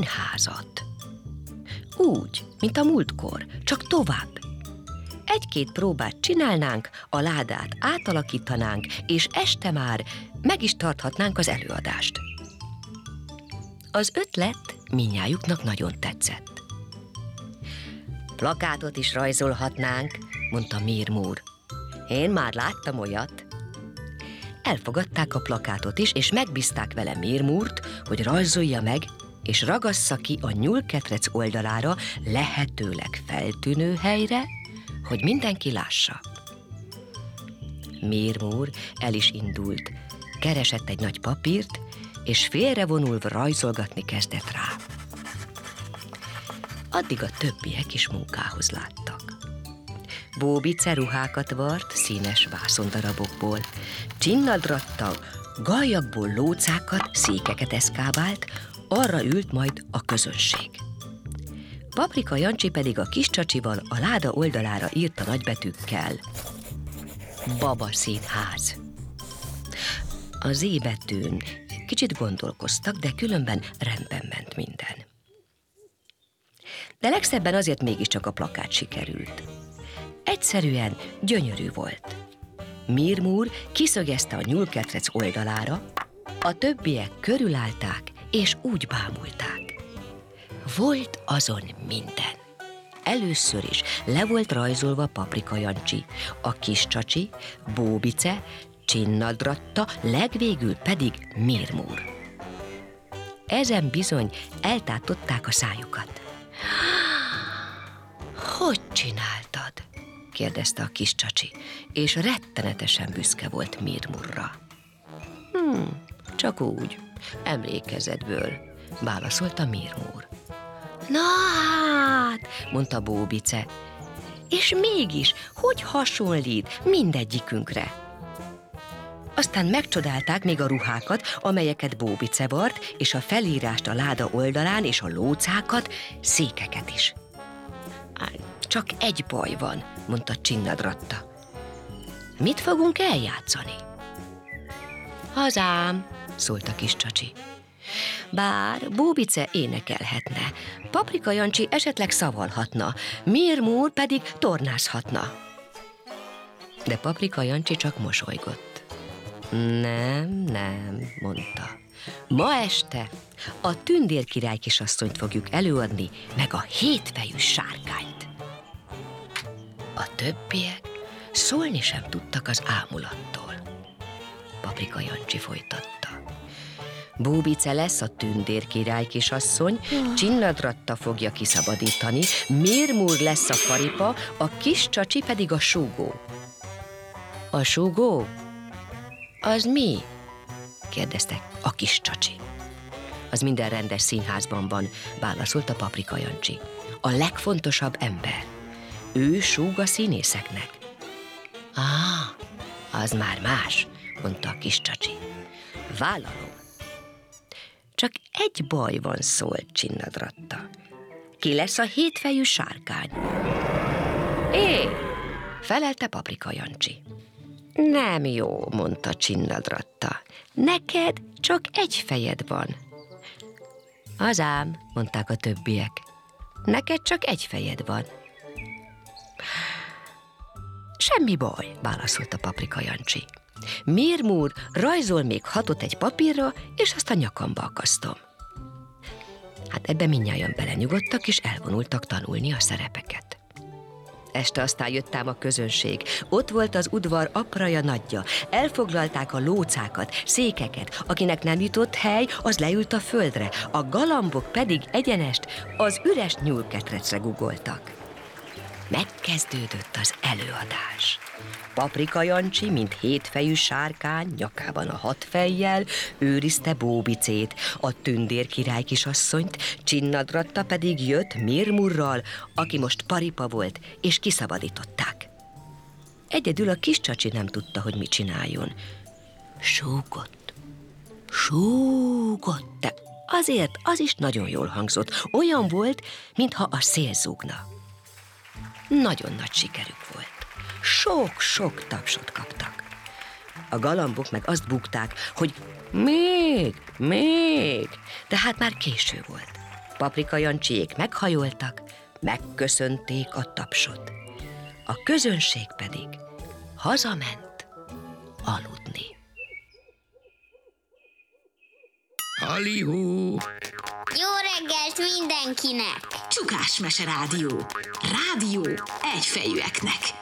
színházat. Úgy, mint a múltkor, csak tovább. Egy-két próbát csinálnánk, a ládát átalakítanánk, és este már meg is tarthatnánk az előadást. Az ötlet mindnyájuknak nagyon tetszett. Plakátot is rajzolhatnánk, mondta Mir-Múr. Én már láttam olyat. Elfogadták a plakátot is, és megbízták vele Mir-Múrt, hogy rajzolja meg, és ragassza ki a nyúlketrec oldalára lehetőleg feltűnő helyre, hogy mindenki lássa. Mir-Múr el is indult, keresett egy nagy papírt, és félrevonulva rajzolgatni kezdett rá. Addig a többiek is munkához láttak. Bóbice ruhákat vart színes vászondarabokból, Csinnadratta gallyakból lócákat, székeket eszkábált, arra ült majd a közönség. Paprika Jancsi pedig a kis csacsival a láda oldalára írta nagybetűkkel: Baba Színház. A Z betűn kicsit gondolkoztak, de különben rendben ment minden. De legszebben azért mégiscsak a plakát sikerült. Egyszerűen gyönyörű volt. Mir-Múr kiszögezte a nyúlketrec oldalára, a többiek körülállták, és úgy bámulták. Volt azon minden. Először is le volt rajzolva Paprika Jancsi, a kis csacsi, Bóbice, Csinnadratta, legvégül pedig Mir-Múr. Ezen bizony eltátották a szájukat. Hogy csináltad? kérdezte a kis csacsi, és rettenetesen büszke volt Mir-Múrra. Csak úgy, emlékezetből, válaszolta Mir-Múr. Na hát, mondta Bóbice, és mégis, hogy hasonlít mindegyikünkre? Aztán megcsodálták még a ruhákat, amelyeket Bóbice vart, és a felírást a láda oldalán, és a lócákat, székeket is. Csak egy baj van, mondta Csinnadratta. Mit fogunk eljátszani? Hazám, szólt a kis csacsi. Bár Bóbice énekelhetne, Paprika Jancsi esetleg szavalhatna, Mir-Múr pedig tornázhatna. De Paprika Jancsi csak mosolygott. Nem, mondta. Ma este a Tündérkirály kisasszonyt fogjuk előadni, meg a hétfejű sárkányt. A többiek szólni sem tudtak az ámulattól. Paprika Jancsi folytatta. Bóbice lesz a Tündérkirály kisasszony, Csinnadratta fogja kiszabadítani, Mir-Múr lesz a Paripa, a kis csacsi pedig a súgó. A súgó? Az mi? kérdezte a kis csacsi. Az minden rendes színházban van, válaszolta Paprika Jancsi. A legfontosabb ember. Ő súg a színészeknek. Az már más, mondta a kis csacsi. Vállalom. Csak egy baj van, szólt Csinnadratta. Ki lesz a hétfejű sárkány? Én, felelte Paprika Jancsi. Nem jó, mondta Csinnadratta. Neked csak egy fejed van. Azám, mondták a többiek. Neked csak egy fejed van. Semmi baj, válaszolta Paprika Jancsi. Mir-Múr rajzol még 6-ot egy papírra, és azt a nyakamba akasztom. Hát ebben mindnyájan belenyugodtak, és elvonultak tanulni a szerepeket. Este aztán jött ám a közönség. Ott volt az udvar apraja nagyja. Elfoglalták a lócákat, székeket. Akinek nem jutott hely, az leült a földre. A galambok pedig egyenest az üres nyúlketrecre guggoltak. Megkezdődött az előadás. Paprika Jancsi, mint hétfejű sárkány, nyakában a 6 fejjel, őrizte Bóbicét, a Tündérkirály kisasszonyt, Csinnadratta pedig jött Mir-Múrral, aki most Paripa volt, és kiszabadították. Egyedül a kis csacsi nem tudta, hogy mit csináljon. Súgott, de azért az is nagyon jól hangzott. Olyan volt, mintha a szél zúgna. Nagyon nagy sikerük volt. Sok-sok tapsot kaptak. A galambok meg azt búgták, hogy még, de hát már késő volt. Paprika Jancsiék meghajoltak, megköszönték a tapsot. A közönség pedig hazament aludni. Halihú! Jó reggelt mindenkinek! Csukás Mese Rádió. Rádió egyfejűeknek.